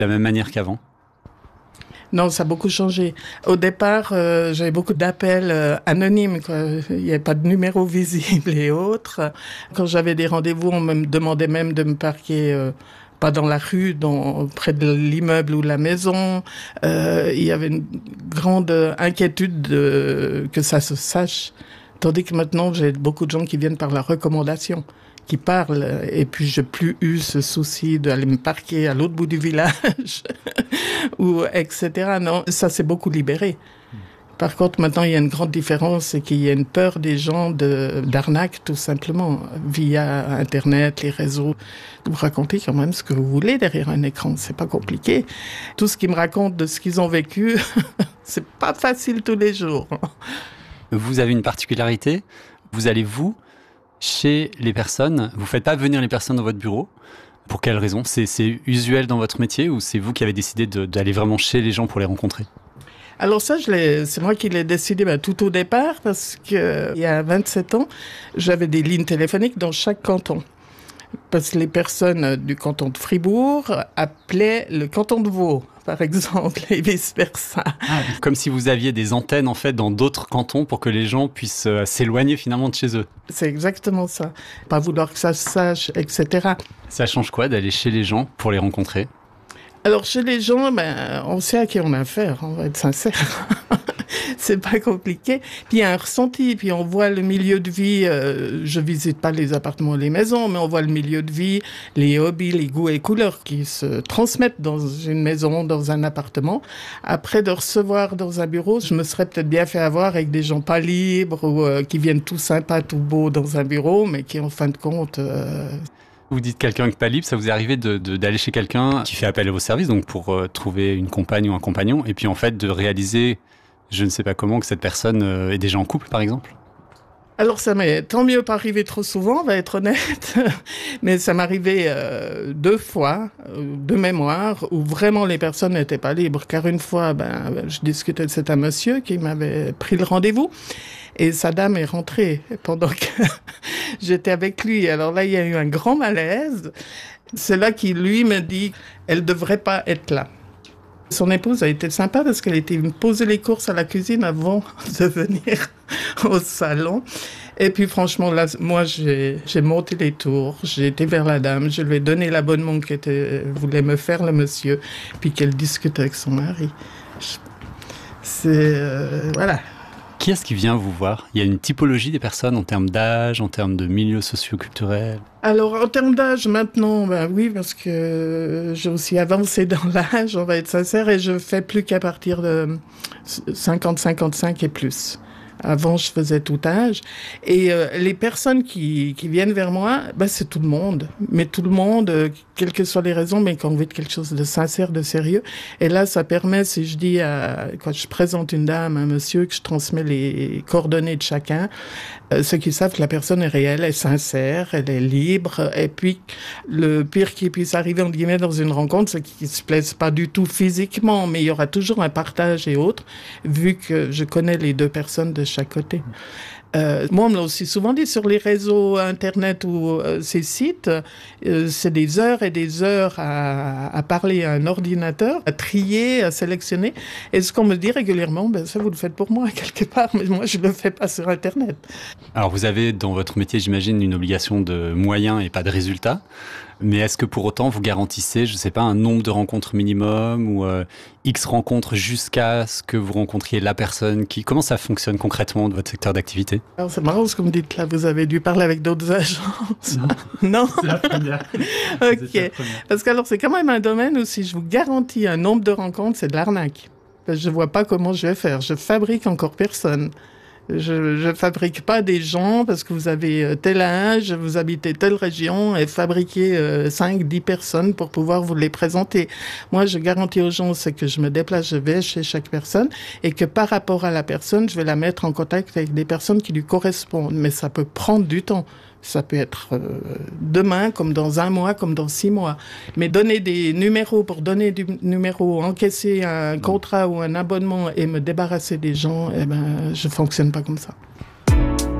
la même manière qu'avant? Non, ça a beaucoup changé. Au départ, j'avais beaucoup d'appels anonymes, quoi. Il n'y avait pas de numéro visible et autres. Quand j'avais des rendez-vous, on me demandait même de me parquer pas dans la rue, près de l'immeuble ou la maison. Il y avait une grande inquiétude que ça se sache. Tandis que maintenant, j'ai beaucoup de gens qui viennent par la recommandation, qui parlent, et puis j'ai plus eu ce souci d'aller me parquer à l'autre bout du village, ou etc. Non, ça s'est beaucoup libéré. Par contre, maintenant, il y a une grande différence, c'est qu'il y a une peur des gens d'arnaque, tout simplement, via Internet, les réseaux. Vous racontez quand même ce que vous voulez derrière un écran, c'est pas compliqué. Tout ce qu'ils me racontent de ce qu'ils ont vécu, c'est pas facile tous les jours. Vous avez une particularité, vous allez, chez les personnes, vous faites pas venir les personnes dans votre bureau. Pour quelle raison? C'est usuel dans votre métier ou c'est vous qui avez décidé d'aller vraiment chez les gens pour les rencontrer? Alors ça, c'est moi qui l'ai décidé tout au départ parce que il y a 27 ans, j'avais des lignes téléphoniques dans chaque canton. Parce que les personnes du canton de Fribourg appelaient le canton de Vaud, par exemple, et vice-versa. Comme si vous aviez des antennes, en fait, dans d'autres cantons pour que les gens puissent s'éloigner finalement de chez eux. C'est exactement ça. Pas vouloir que ça se sache, etc. Ça change quoi d'aller chez les gens pour les rencontrer? Alors, chez les gens, on sait à qui on a affaire, on va être sincère. C'est pas compliqué. Puis il y a un ressenti, puis on voit le milieu de vie. Je visite pas les appartements et les maisons, mais on voit le milieu de vie, les hobbies, les goûts et couleurs qui se transmettent dans une maison, dans un appartement. Après de recevoir dans un bureau, je me serais peut-être bien fait avoir avec des gens pas libres ou qui viennent tout sympas, tout beaux dans un bureau, mais qui en fin de compte... Vous dites quelqu'un qui n'est pas libre, ça vous est arrivé d'aller chez quelqu'un qui fait appel à vos services, donc pour trouver une compagne ou un compagnon, et puis en fait de réaliser, je ne sais pas comment, que cette personne est déjà en couple par exemple? Alors ça m'est tant mieux pas arrivé trop souvent, on va être honnête, mais ça m'est arrivé 2 fois, de mémoire, où vraiment les personnes n'étaient pas libres, car une fois, je discutais de un monsieur qui m'avait pris le rendez-vous, et sa dame est rentrée pendant que j'étais avec lui. Alors là, il y a eu un grand malaise. C'est là qu'il, lui, me dit « elle devrait pas être là ». Son épouse a été sympa parce qu'elle était me poser les courses à la cuisine avant de venir au salon. Et puis franchement, là, moi, j'ai monté les tours, j'ai été vers la dame, je lui ai donné l'abonnement voulait me faire le monsieur, puis qu'elle discute avec son mari. Voilà. Qui est-ce qui vient vous voir? Il y a une typologie des personnes en termes d'âge, en termes de milieu socio-culturel? Alors, en termes d'âge, maintenant, oui, parce que j'ai aussi avancé dans l'âge, on va être sincère, et je fais plus qu'à partir de 50, 55 et plus. Avant, je faisais tout âge. Et les personnes qui viennent vers moi, c'est tout le monde. Mais tout le monde, quelles que soient les raisons, mais qui ont envie de quelque chose de sincère, de sérieux. Et là, ça permet, si je dis, quand je présente une dame, un monsieur, que je transmets les coordonnées de chacun, ceux qui savent que la personne est réelle, est sincère, elle est libre. Et puis, le pire qui puisse arriver, entre guillemets, dans une rencontre, c'est qu'ils se plaisent pas du tout physiquement, mais il y aura toujours un partage et autres, vu que je connais les 2 personnes de chaque côté. Moi, on me l'a aussi souvent dit sur les réseaux Internet ou ces sites, c'est des heures et des heures à parler à un ordinateur, à trier, à sélectionner. Et ce qu'on me dit régulièrement, ça vous le faites pour moi quelque part, mais moi je le fais pas sur Internet. Alors vous avez dans votre métier, j'imagine, une obligation de moyens et pas de résultats. Mais est-ce que pour autant vous garantissez, je ne sais pas, un nombre de rencontres minimum ou X rencontres jusqu'à ce que vous rencontriez la personne qui... Comment ça fonctionne concrètement de votre secteur d'activité? Alors c'est marrant ce que vous me dites là, vous avez dû parler avec d'autres agences. Non. C'est la première. Ok. Parce que alors c'est quand même un domaine où si je vous garantis un nombre de rencontres, c'est de l'arnaque. Parce que je vois pas comment je vais faire. Je fabrique encore personne. Je fabrique pas des gens parce que vous avez tel âge, vous habitez telle région et fabriquer 5, 10 personnes pour pouvoir vous les présenter. Moi, je garantis aux gens, c'est que je me déplace, je vais chez chaque personne et que par rapport à la personne, je vais la mettre en contact avec des personnes qui lui correspondent. Mais ça peut prendre du temps. Ça peut être demain, comme dans 1 mois, comme dans 6 mois. Mais donner des numéros pour donner du numéro, encaisser un contrat ou un abonnement et me débarrasser des gens, je fonctionne pas comme ça.